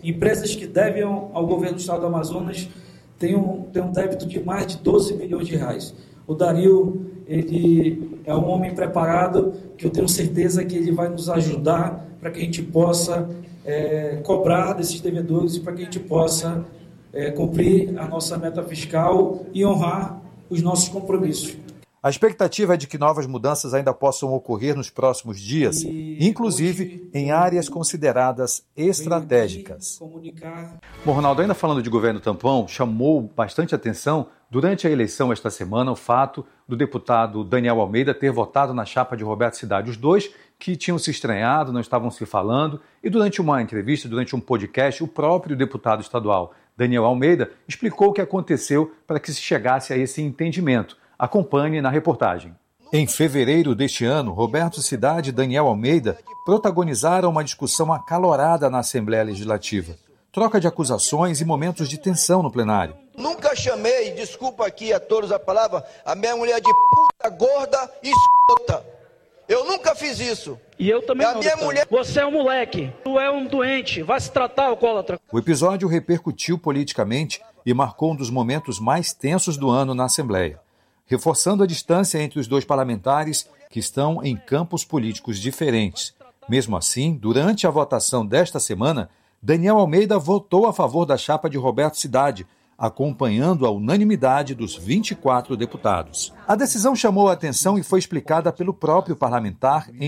Empresas que devem ao governo do estado do Amazonas têm um débito de mais de 12 milhões de reais. O Dario, ele é um homem preparado, que eu tenho certeza que ele vai nos ajudar para que a gente possa cobrar desses devedores e para que a gente possa cumprir a nossa meta fiscal e honrar os nossos compromissos. A expectativa é de que novas mudanças ainda possam ocorrer nos próximos dias, inclusive em áreas consideradas estratégicas. Bom, Ronaldo, ainda falando de governo tampão, chamou bastante atenção durante a eleição esta semana o fato do deputado Daniel Almeida ter votado na chapa de Roberto Cidade. Os dois que tinham se estranhado, não estavam se falando, e durante uma entrevista, durante um podcast, o próprio deputado estadual Daniel Almeida explicou o que aconteceu para que se chegasse a esse entendimento. Acompanhe na reportagem. Em fevereiro deste ano, Roberto Cidade e Daniel Almeida protagonizaram uma discussão acalorada na Assembleia Legislativa. Troca de acusações e momentos de tensão no plenário. Nunca chamei, desculpa aqui a todos a palavra, a minha mulher de puta, gorda e escrota. Eu nunca fiz isso. E eu também não, mulher... Você é um moleque, tu é um doente, vai se tratar, alcoólatra. O episódio repercutiu politicamente e marcou um dos momentos mais tensos do ano na Assembleia, reforçando a distância entre os dois parlamentares que estão em campos políticos diferentes. Mesmo assim, durante a votação desta semana, Daniel Almeida votou a favor da chapa de Roberto Cidade, acompanhando a unanimidade dos 24 deputados. A decisão chamou a atenção e foi explicada pelo próprio parlamentar em